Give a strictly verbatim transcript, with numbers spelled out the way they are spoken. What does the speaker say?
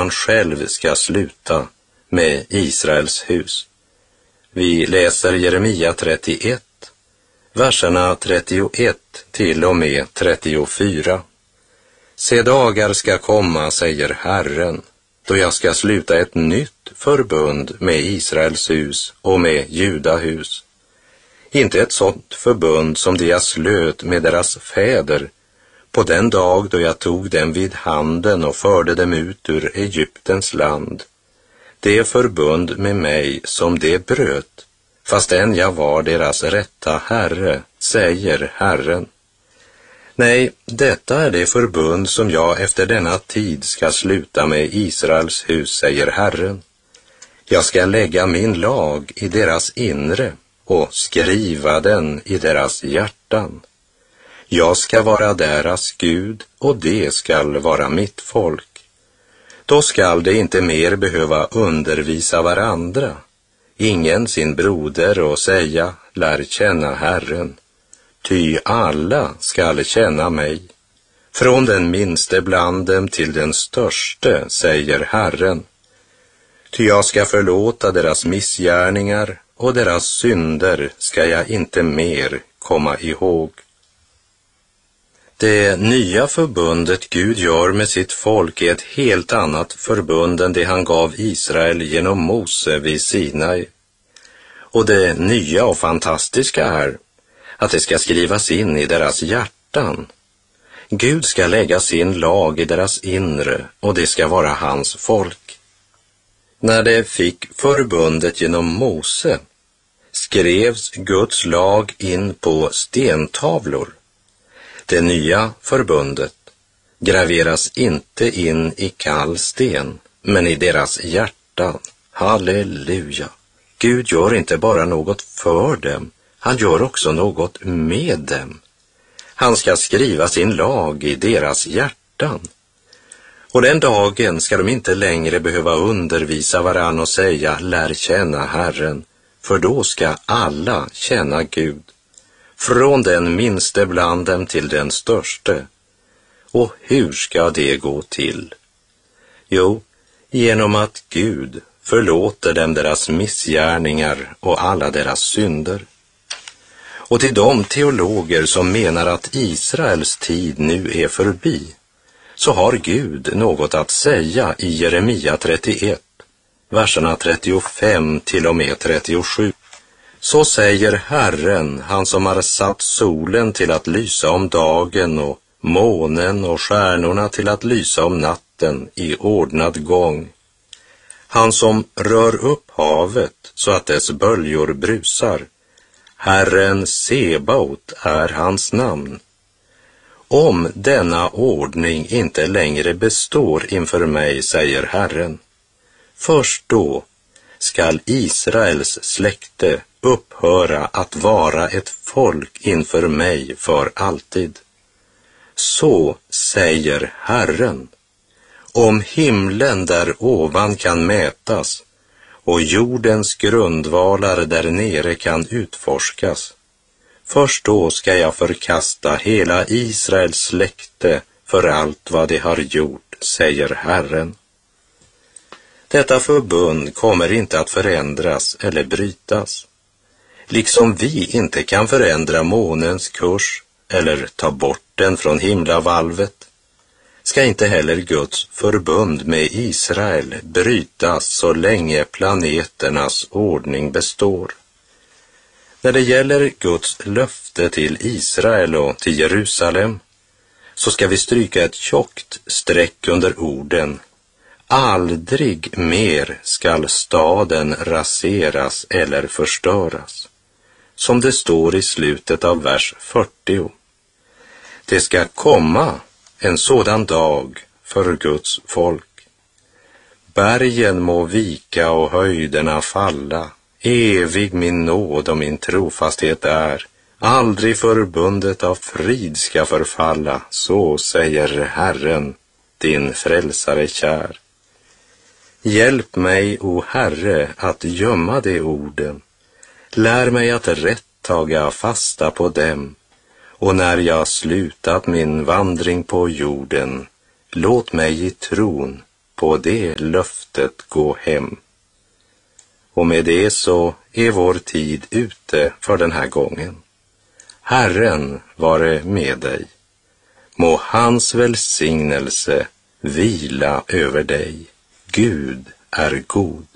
han själv ska sluta med Israels hus. Vi läser Jeremia trettioett, verserna trettioett till och med trettiofyra. Se, dagar ska komma, säger Herren, då jag ska sluta ett nytt förbund med Israels hus och med Judahus. Inte ett sådant förbund som det jag slöt med deras fäder på den dag då jag tog dem vid handen och förde dem ut ur Egyptens land. Det förbund med mig som det bröt, fastän jag var deras rätta herre, säger Herren. Nej, detta är det förbund som jag efter denna tid ska sluta med Israels hus, säger Herren. Jag ska lägga min lag i deras inre och skriva den i deras hjärtan. Jag ska vara deras Gud och det skall vara mitt folk. Då skall det inte mer behöva undervisa varandra, ingen sin broder, och säga, lär känna Herren. Ty alla skall känna mig, från den minste bland dem till den störste, säger Herren. Ty jag ska förlåta deras missgärningar och deras synder ska jag inte mer komma ihåg. Det nya förbundet Gud gör med sitt folk är ett helt annat förbund än det han gav Israel genom Mose vid Sinai. Och det nya och fantastiska är att det ska skrivas in i deras hjärtan. Gud ska lägga sin lag i deras inre och det ska vara hans folk. När det fick förbundet genom Mose skrevs Guds lag in på stentavlor. Det nya förbundet graveras inte in i kall sten, men i deras hjärtan. Halleluja! Gud gör inte bara något för dem, han gör också något med dem. Han ska skriva sin lag i deras hjärtan. Och den dagen ska de inte längre behöva undervisa varann och säga, lär känna Herren, för då ska alla känna Gud. Från den minste bland dem till den störste. Och hur ska det gå till? Jo, genom att Gud förlåter dem deras missgärningar och alla deras synder. Och till de teologer som menar att Israels tid nu är förbi, så har Gud något att säga i Jeremia trettioett, verserna trettiofem till och med trettiosju. Så säger Herren, han som har satt solen till att lysa om dagen och månen och stjärnorna till att lysa om natten i ordnad gång. Han som rör upp havet så att dess böljor brusar. Herren Sebaot är hans namn. Om denna ordning inte längre består inför mig, säger Herren, först då skall Israels släkte upphöra att vara ett folk inför mig för alltid. Så säger Herren, om himlen där ovan kan mätas och jordens grundvalar där nere kan utforskas, först då ska jag förkasta hela Israels släkte för allt vad de har gjort, säger Herren. Detta förbund kommer inte att förändras eller brytas. Liksom vi inte kan förändra månens kurs eller ta bort den från himlavalvet, ska inte heller Guds förbund med Israel brytas så länge planeternas ordning består. När det gäller Guds löfte till Israel och till Jerusalem, så ska vi stryka ett tjockt streck under orden: aldrig mer skall staden raseras eller förstöras. Som det står i slutet av vers fyrtio. Det ska komma en sådan dag för Guds folk. Bergen må vika och höjderna falla. Evig min nåd och min trofasthet är. Aldrig förbundet av frid ska förfalla. Så säger Herren, din frälsare kär. Hjälp mig, o Herre, att gömma de orden. Lär mig att rätt taga fasta på dem. Och när jag slutat min vandring på jorden, låt mig i tron på det löftet gå hem. Och med det så är vår tid ute för den här gången. Herren vare med dig. Må hans välsignelse vila över dig. Gud är god.